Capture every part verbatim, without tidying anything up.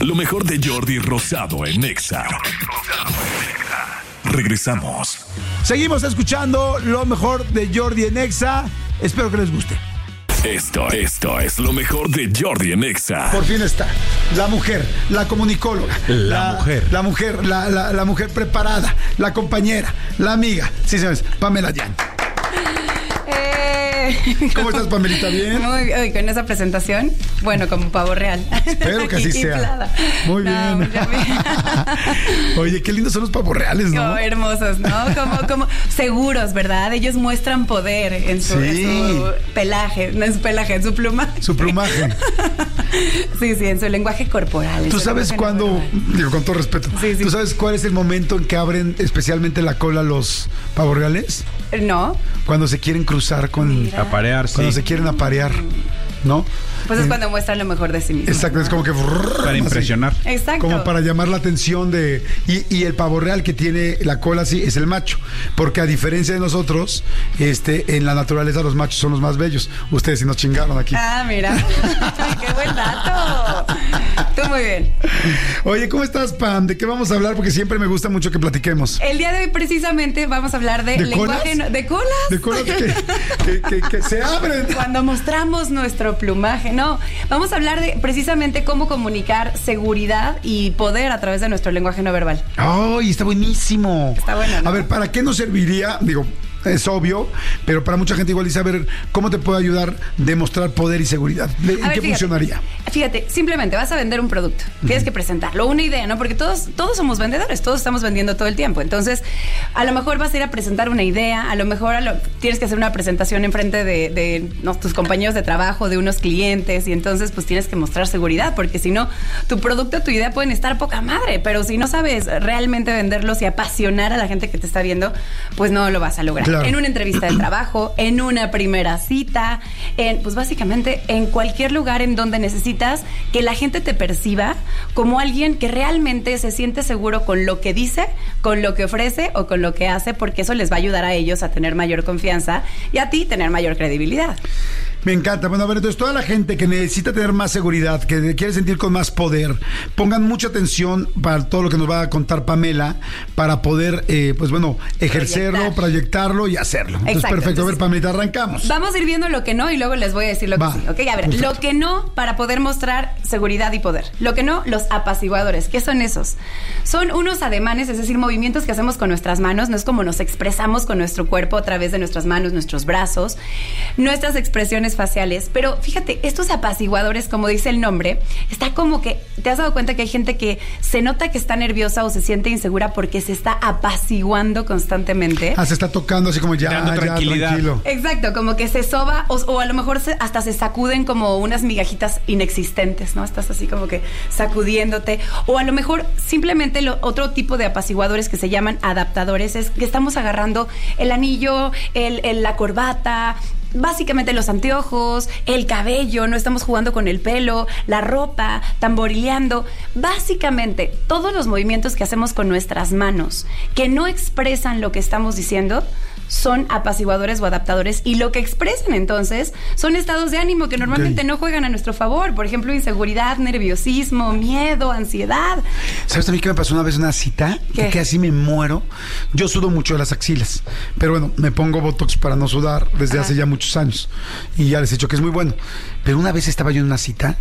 Lo mejor de Jordi Rosado en Exa. Regresamos. Seguimos escuchando lo mejor de Jordi en Exa. Espero que les guste. Esto, esto es lo mejor de Jordi en Exa. Por fin está la mujer, la comunicóloga. La, la mujer. La mujer, la, la, la mujer preparada, la compañera, la amiga. Sí, señores, Pamela Yan. ¿Cómo estás, Pamelita? ¿Bien? Muy bien, con esa presentación, bueno, como pavo real. Espero que así sea. Inflada. Muy no, bien. Oye, qué lindos son los pavos reales, ¿no? Oh, hermosos, ¿no? Como, como seguros, ¿verdad? Ellos muestran poder en su, sí. en su pelaje, no en su pelaje, en su plumaje. Su plumaje. Sí, sí, en su lenguaje corporal. ¿Tú sabes cuándo, digo, con todo respeto, sí, sí. ¿tú sabes cuál es el momento en que abren especialmente la cola los pavos reales? No. Cuando se quieren cruzar con... Mira. Aparear, sí. Cuando se quieren aparear, ¿no? Pues es cuando muestran lo mejor de sí mismo. Exacto, es como que... Para impresionar. Así. Exacto. Como para llamar la atención de... Y, y el pavo real que tiene la cola así es el macho. Porque a diferencia de nosotros, este, en la naturaleza los machos son los más bellos. Ustedes sí nos chingaron aquí. Ah, mira. ¡Qué buen dato! Tú muy bien. Oye, ¿cómo estás, Pam? ¿De qué vamos a hablar? Porque siempre me gusta mucho que platiquemos. El día de hoy precisamente vamos a hablar de, ¿De lenguaje... colas? No, ¿de colas? De colas que, que, que, que se abren. Cuando mostramos nuestro plumaje. No, vamos a hablar de precisamente cómo comunicar seguridad y poder a través de nuestro lenguaje no verbal. ¡Ay, está buenísimo! Está bueno, ¿no? A ver, ¿para qué nos serviría? Digo... Es obvio, pero para mucha gente igual dice, a ver, ¿cómo te puede ayudar a demostrar poder y seguridad? ¿En ver, qué fíjate, funcionaría? Fíjate, simplemente vas a vender un producto. Uh-huh. Tienes que presentarlo, una idea, ¿no? Porque todos, todos somos vendedores, todos estamos vendiendo todo el tiempo. Entonces, a lo mejor vas a ir a presentar una idea, a lo mejor a lo, tienes que hacer una presentación enfrente de, de no, tus compañeros de trabajo, de unos clientes, y entonces pues tienes que mostrar seguridad, porque si no, tu producto, tu idea pueden estar poca madre, pero si no sabes realmente venderlos y apasionar a la gente que te está viendo, pues no lo vas a lograr. Claro. En una entrevista de trabajo, en una primera cita, en, pues básicamente en cualquier lugar en donde necesitas que la gente te perciba como alguien que realmente se siente seguro con lo que dice, con lo que ofrece o con lo que hace, porque eso les va a ayudar a ellos a tener mayor confianza y a ti tener mayor credibilidad. Me encanta. Bueno, a ver, entonces toda la gente que necesita tener más seguridad, que quiere sentir con más poder, pongan mucha atención para todo lo que nos va a contar Pamela, para poder, eh, pues bueno, ejercerlo, Proyectar. proyectarlo y hacerlo. Entonces, exacto. perfecto. Entonces, a ver, Pamela, arrancamos. Vamos a ir viendo lo que no y luego les voy a decir lo va. que sí. Ok, a ver, perfecto. Lo que no para poder mostrar seguridad y poder. Lo que no, los apaciguadores. ¿Qué son esos? Son unos ademanes, es decir, movimientos que hacemos con nuestras manos. No es como nos expresamos con nuestro cuerpo a través de nuestras manos, nuestros brazos, nuestras expresiones faciales. Pero fíjate, estos apaciguadores, como dice el nombre, está como que, ¿te has dado cuenta que hay gente que se nota que está nerviosa o se siente insegura porque se está apaciguando constantemente? Ah, se está tocando así como ya, ya, tranquilidad. tranquilo. Exacto, como que se soba o, o a lo mejor se, hasta se sacuden como unas migajitas inexistentes, ¿no? Estás así como que sacudiéndote. O a lo mejor simplemente lo, otro tipo de apaciguadores que se llaman adaptadores es que estamos agarrando el anillo, el, el, la corbata, básicamente los anteojos, el cabello, no estamos jugando con el pelo, la ropa, tamborileando. Básicamente, todos los movimientos que hacemos con nuestras manos que no expresan lo que estamos diciendo son apaciguadores o adaptadores, y lo que expresan entonces son estados de ánimo que normalmente okay. no juegan a nuestro favor. Por ejemplo, inseguridad, nerviosismo, miedo, ansiedad. ¿Sabes también qué me pasó una vez en una cita? Que casi me muero. Yo sudo mucho de las axilas, pero bueno, me pongo Botox para no sudar desde Ajá. hace ya muchos años y ya les he dicho que es muy bueno. Pero una vez estaba yo en una cita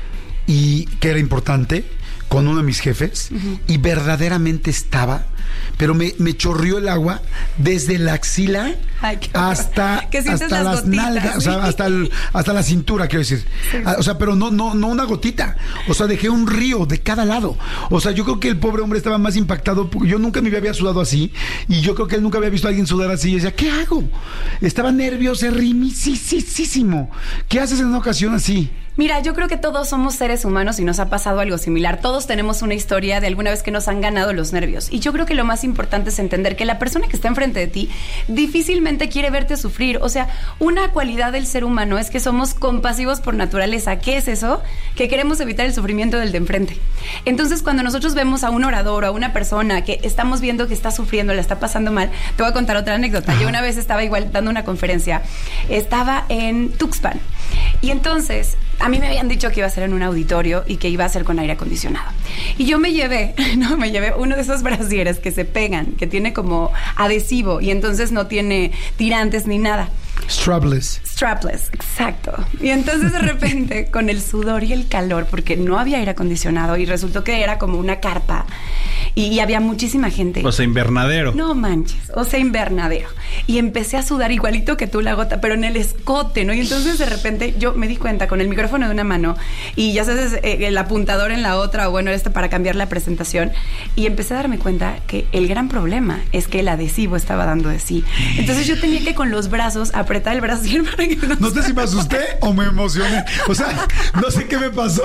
y que era importante con uno de mis jefes uh-huh. y verdaderamente estaba, pero me, me chorrió el agua desde la axila Ay, hasta, hasta las, las nalgas, ¿sí? O sea, hasta, el, hasta la cintura, quiero decir. Sí. O sea, pero no, no, no una gotita. O sea, dejé un río de cada lado. O sea, yo creo que el pobre hombre estaba más impactado porque yo nunca me había sudado así y yo creo que él nunca había visto a alguien sudar así. Y decía, ¿qué hago? Estaba nervioso, rimisísimo. ¿Qué haces en una ocasión así? Mira, yo creo que todos somos seres humanos y nos ha pasado algo similar. Todos tenemos una historia de alguna vez que nos han ganado los nervios. Y yo creo que lo más importante es entender que la persona que está enfrente de ti difícilmente quiere verte sufrir. O sea, una cualidad del ser humano es que somos compasivos por naturaleza. ¿Qué es eso? Que queremos evitar el sufrimiento del de enfrente. Entonces, cuando nosotros vemos a un orador o a una persona que estamos viendo que está sufriendo, la está pasando mal, te voy a contar otra anécdota. Ajá. Yo una vez estaba igual dando una conferencia. Estaba en Tuxpan. Y entonces a mí me habían dicho que iba a ser en un auditorio y que iba a ser con aire acondicionado. Y yo me llevé, no, me llevé uno de esos brasieres que se pegan, que tiene como adhesivo y entonces no tiene tirantes ni nada. Strapless. Strapless, exacto. Y entonces de repente, con el sudor y el calor, porque no había aire acondicionado y resultó que era como una carpa y, y había muchísima gente. O sea, invernadero. No manches, o sea, invernadero. Y empecé a sudar igualito que tú, la gota, pero en el escote, ¿no? Y entonces de repente yo me di cuenta con el micrófono de una mano y ya sabes, eh, el apuntador en la otra, o bueno, este para cambiar la presentación, y empecé a darme cuenta que el gran problema es que el adhesivo estaba dando de sí. Entonces yo tenía que con los brazos apretar el brasier para que no... No sé si me asusté o me emocioné. O sea, no sé qué me pasó.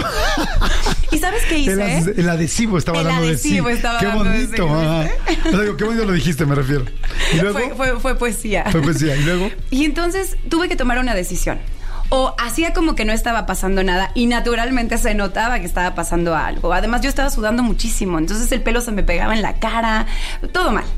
¿Y sabes qué hice? El, el adhesivo estaba el dando adhesivo de sí. Estaba qué dando bonito. De sí, o sea, digo, qué bonito lo dijiste, me refiero. ¿Y luego? Fue, fue, fue poesía. Fue poesía. ¿Y luego? Y entonces tuve que tomar una decisión. O hacía como que no estaba pasando nada y naturalmente se notaba que estaba pasando algo. Además, yo estaba sudando muchísimo, entonces el pelo se me pegaba en la cara, todo mal.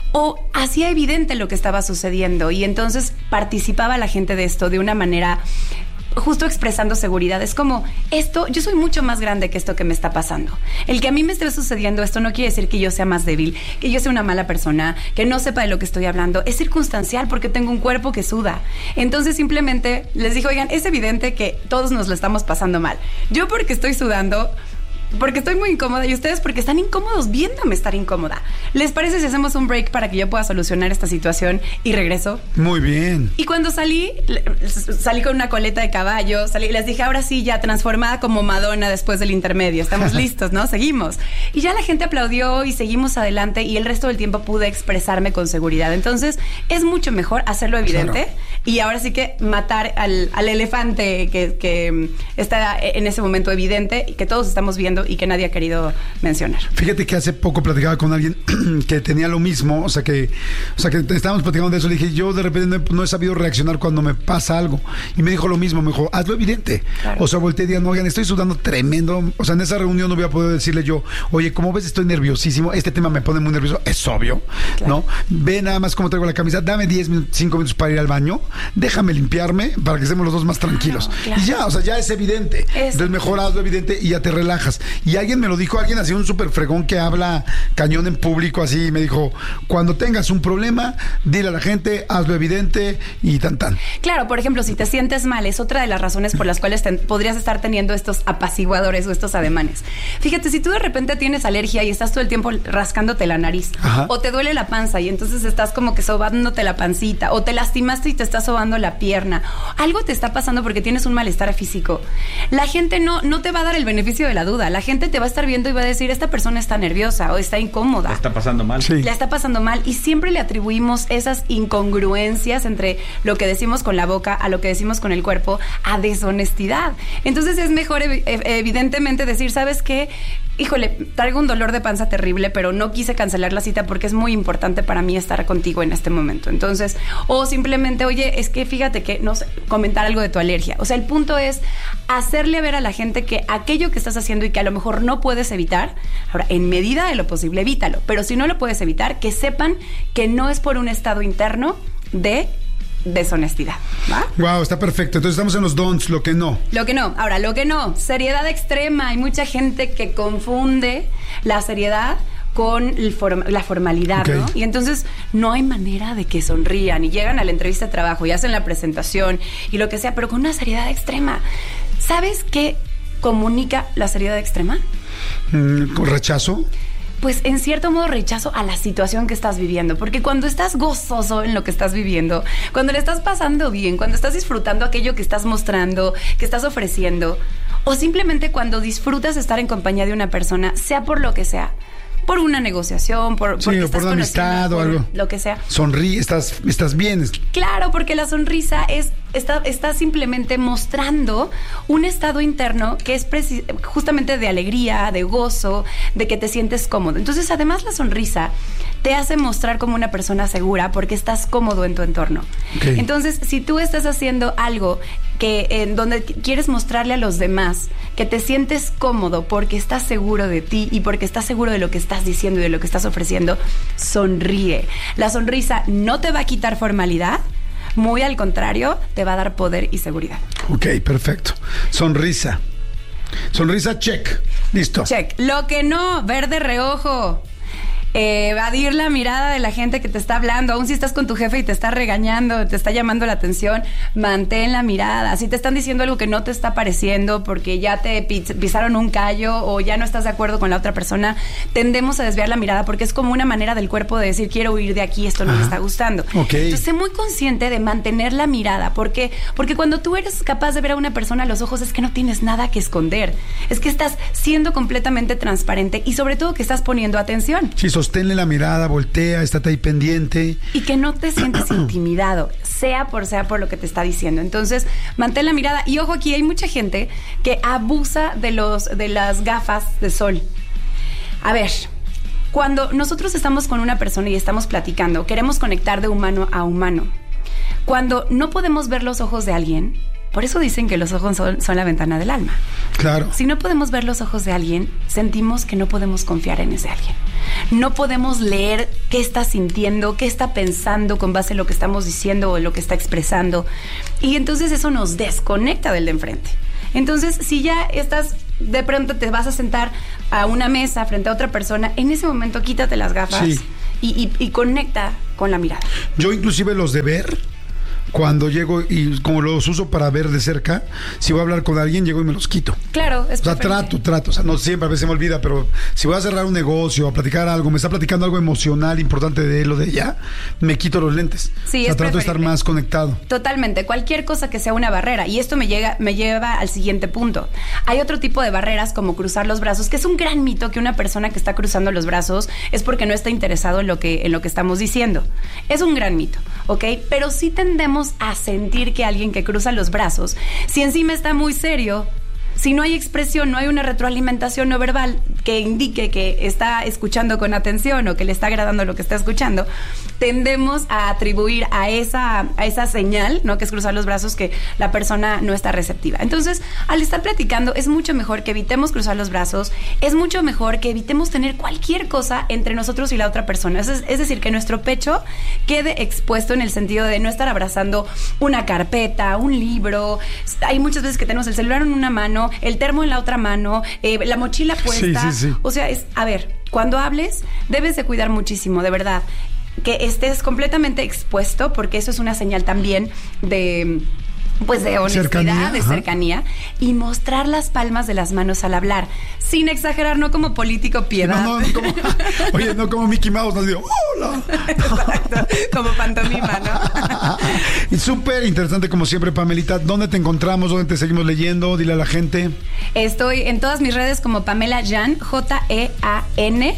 O hacía evidente lo que estaba sucediendo y entonces participaba la gente de esto de una manera justo expresando seguridad. Es como, esto, yo soy mucho más grande que esto que me está pasando. El que a mí me esté sucediendo esto no quiere decir que yo sea más débil, que yo sea una mala persona, que no sepa de lo que estoy hablando. Es circunstancial porque tengo un cuerpo que suda. Entonces simplemente les dije, oigan, es evidente que todos nos lo estamos pasando mal. Yo porque estoy sudando, porque estoy muy incómoda y ustedes porque están incómodos viéndome estar incómoda. ¿Les parece si hacemos un break para que yo pueda solucionar esta situación y regreso? Muy bien. Y cuando salí, salí con una coleta de caballo, salí, les dije, ahora sí, ya transformada como Madonna después del intermedio. Estamos listos, ¿no? Seguimos. Y ya la gente aplaudió y seguimos adelante y el resto del tiempo pude expresarme con seguridad. Entonces, es mucho mejor hacerlo evidente, claro, y ahora sí que matar al, al elefante que, que está en ese momento evidente y que todos estamos viendo y que nadie ha querido mencionar. Fíjate que hace poco platicaba con alguien que tenía lo mismo, o sea que, o sea que estábamos platicando de eso, le dije, yo de repente no he, no he sabido reaccionar cuando me pasa algo, y me dijo lo mismo, me dijo, hazlo evidente, claro. O sea, volteé y dije, no, oigan, estoy sudando tremendo, o sea, en esa reunión no voy a poder decirle yo, oye, como ves estoy nerviosísimo, este tema me pone muy nervioso, es obvio, claro, ¿no? Ve nada más cómo traigo la camisa, dame diez, cinco minutos para ir al baño, déjame limpiarme para que estemos los dos más tranquilos, claro, claro. Y ya, o sea, ya es evidente, es... entonces mejor hazlo evidente y ya te relajas. Y alguien me lo dijo, alguien así, un súper fregón que habla cañón en público, así, me dijo, cuando tengas un problema, dile a la gente, hazlo evidente y tan tan. Claro, por ejemplo, si te sientes mal, es otra de las razones por las cuales te, podrías estar teniendo estos apaciguadores o estos ademanes. Fíjate, si tú de repente tienes alergia y estás todo el tiempo rascándote la nariz, ajá, o te duele la panza y entonces estás como que sobándote la pancita, o te lastimaste y te estás sobando la pierna, algo te está pasando porque tienes un malestar físico, la gente no, no te va a dar el beneficio de la duda, la gente te va a estar viendo y va a decir, esta persona está nerviosa o está incómoda. La está pasando mal. Sí. La está pasando mal y siempre le atribuimos esas incongruencias entre lo que decimos con la boca a lo que decimos con el cuerpo a deshonestidad. Entonces es mejor ev- evidentemente decir, ¿sabes qué? Híjole, traigo un dolor de panza terrible, pero no quise cancelar la cita porque es muy importante para mí estar contigo en este momento. Entonces, o simplemente, oye, es que fíjate que, no sé, comentar algo de tu alergia. O sea, el punto es hacerle ver a la gente que aquello que estás haciendo y que a lo mejor no puedes evitar, ahora, en medida de lo posible, evítalo. Pero si no lo puedes evitar, que sepan que no es por un estado interno de deshonestidad, ¿va? Wow, está perfecto. Entonces estamos en los don'ts, lo que no. Lo que no. Ahora, lo que no. Seriedad extrema. Hay mucha gente que confunde la seriedad con el form- la formalidad, okay, ¿no? Y entonces no hay manera de que sonrían y llegan a la entrevista de trabajo y hacen la presentación y lo que sea, pero con una seriedad extrema. ¿Sabes qué comunica la seriedad extrema? Mm, ¿con rechazo? Pues en cierto modo rechazo a la situación que estás viviendo, porque cuando estás gozoso en lo que estás viviendo, cuando le estás pasando bien, cuando estás disfrutando aquello que estás mostrando, que estás ofreciendo, o simplemente cuando disfrutas estar en compañía de una persona, sea por lo que sea, por una negociación, por, sí, o por una amistad o algo, lo que sea. Sonríe, estás, estás bien. Claro, porque la sonrisa es está, está simplemente mostrando un estado interno que es preci- justamente de alegría, de gozo, de que te sientes cómodo. Entonces, además, la sonrisa te hace mostrar como una persona segura porque estás cómodo en tu entorno. Okay. Entonces, si tú estás haciendo algo que en donde quieres mostrarle a los demás que te sientes cómodo porque estás seguro de ti y porque estás seguro de lo que estás diciendo y de lo que estás ofreciendo, sonríe. La sonrisa no te va a quitar formalidad, Muy al contrario, te va a dar poder y seguridad. Ok, perfecto. Sonrisa. Sonrisa, check. Listo. Check. Lo que no, ver de reojo. Eh, evadir la mirada de la gente que te está hablando, aun si estás con tu jefe y te está regañando, te está llamando la atención, mantén la mirada. Si te están diciendo algo que no te está pareciendo porque ya te pisaron un callo o ya no estás de acuerdo con la otra persona, tendemos a desviar la mirada porque es como una manera del cuerpo de decir, quiero huir de aquí, esto no Ajá. me está gustando. Okay. Entonces, sé muy consciente de mantener la mirada. ¿Por qué? Porque cuando tú eres capaz de ver a una persona a los ojos es que no tienes nada que esconder. Es que estás siendo completamente transparente y sobre todo que estás poniendo atención. Sí, sosténle la mirada, voltea, estate ahí pendiente. Y que no te sientes intimidado, sea por sea por lo que te está diciendo. Entonces, mantén la mirada. Y ojo, aquí hay mucha gente que abusa de, los, de las gafas de sol. A ver, cuando nosotros estamos con una persona y estamos platicando, queremos conectar de humano a humano. Cuando no podemos ver los ojos de alguien, por eso dicen que los ojos son, son la ventana del alma. Claro. Si no podemos ver los ojos de alguien, sentimos que no podemos confiar en ese alguien. No podemos leer qué está sintiendo, qué está pensando con base en lo que estamos diciendo o lo que está expresando. Y entonces eso nos desconecta del de enfrente. Entonces, si ya estás, de pronto te vas a sentar a una mesa frente a otra persona, en ese momento quítate las gafas sí. y, y, y conecta con la mirada. Yo inclusive los de ver, cuando llego y como los uso para ver de cerca, si voy a hablar con alguien, llego y me los quito. Claro, es O sea, trato, trato. O sea, no siempre, a veces se me olvida, pero si voy a cerrar un negocio, a platicar algo, me está platicando algo emocional, importante de él o de ella, me quito los lentes. Sí, o sea, es trato de estar más conectado. Totalmente. Cualquier cosa que sea una barrera. Y esto me, llega, me lleva al siguiente punto. Hay otro tipo de barreras como cruzar los brazos, que es un gran mito que una persona que está cruzando los brazos es porque no está interesado en lo que, en lo que estamos diciendo. Es un gran mito, ¿ok? Pero sí tendemos a sentir que alguien que cruza los brazos, si encima está muy serio, si no hay expresión, no hay una retroalimentación no verbal que indique que está escuchando con atención o que le está agradando lo que está escuchando, tendemos a atribuir a esa, a esa señal, ¿no? Que es cruzar los brazos, que la persona no está receptiva. Entonces, al estar platicando, es mucho mejor que evitemos cruzar los brazos, es mucho mejor que evitemos tener cualquier cosa entre nosotros y la otra persona. Es, es decir, que nuestro pecho quede expuesto en el sentido de no estar abrazando una carpeta, un libro. Hay muchas veces que tenemos el celular en una mano, el termo en la otra mano, eh, la mochila puesta. Sí, sí, sí. O sea, es, a ver, cuando hables, debes de cuidar muchísimo, de verdad, que estés completamente expuesto, porque eso es una señal también de... pues de honestidad, cercanía, de cercanía, ajá. Y mostrar las palmas de las manos al hablar, sin exagerar, no como político piedad. No, no, como, oye, no como Mickey Mouse, no digo, ¡hola! Exacto, como pantomima, ¿no? Y súper interesante como siempre, Pamelita. ¿Dónde te encontramos? ¿Dónde te seguimos leyendo? Dile a la gente. Estoy en todas mis redes como Pamela Jan, J E A N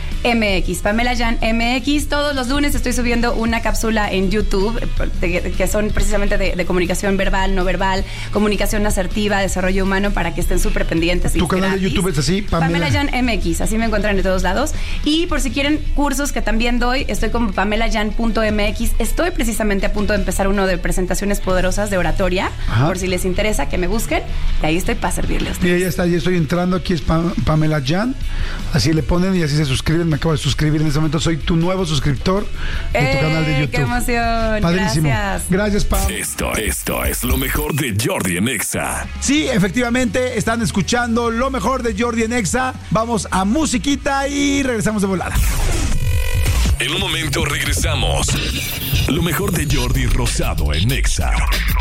M X, Pamela Jan M X. Todos los lunes estoy subiendo una cápsula en YouTube de, que son precisamente de, de comunicación verbal, no verbal, comunicación asertiva, desarrollo humano, para que estén súper pendientes. ¿Tu canal gratis. de YouTube es así? Pamela. Pamela Jan M X, así me encuentran en todos lados. Y por si quieren cursos que también doy, estoy como pamela jan punto m x. Estoy precisamente a punto de empezar uno de presentaciones poderosas de oratoria. Ajá. Por si les interesa, que me busquen. Y ahí estoy para servirles. Mira, ya está, ya estoy entrando. Aquí es Pam, Pamela Jan. Así le ponen y así se suscriben. Me acabo de suscribir en este momento. Soy tu nuevo suscriptor de ¡Eh, tu canal de YouTube. ¡Qué emoción! Padrísimo. Gracias. Gracias, Pam. Esto, esto es lo mejor de Jordi en Exa. Sí, efectivamente, están escuchando lo mejor de Jordi en Exa. Vamos a musiquita y regresamos de volada. En un momento regresamos. Lo mejor de Jordi Rosado en Exa.